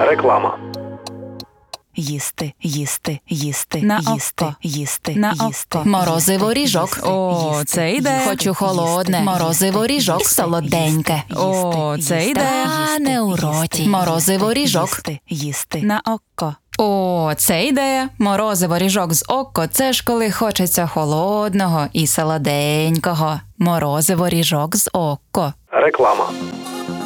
Реклама. Їсти, їсти, їсти, На їсти, око. їсти, На їсти. око. Морозиво ріжок. їсти, О, їсти, це йде. їсти, Хочу холодне. їсти, Морозиво ріжок. їсти, Солоденьке. їсти, О, їсти, це йде. їсти, Тане у їсти, роті. їсти, Морозиво ріжок. їсти, їсти. На око. О, це ідея. Морозиво ріжок з око – це ж коли хочеться холодного і солоденького. Морозиво ріжок з око. Реклама.